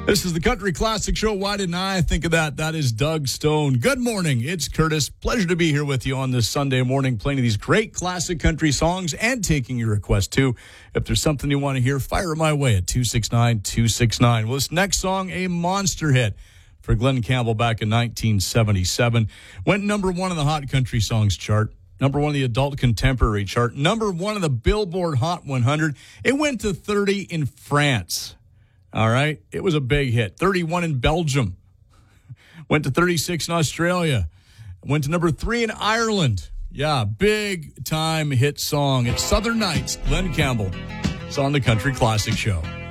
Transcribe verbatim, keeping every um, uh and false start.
This is the Country Classic Show. Why didn't I think of that? That is Doug Stone. Good morning. It's Curtis. Pleasure to be here with you on this Sunday morning, playing these great classic country songs and taking your requests, too. If there's something you want to hear, fire it my way at two six nine, two six nine. Well, this next song, a monster hit for Glen Campbell back in nineteen seventy-seven. Went number one on the Hot Country Songs chart. Number one on the Adult Contemporary chart. Number one on the Billboard Hot one hundred. It went to thirty in France. All right. It was a big hit. thirty-one in Belgium. Went to thirty-six in Australia. Went to number three in Ireland. Yeah, big time hit song. It's Southern Nights, Glen Campbell. It's on the Country Classic Show.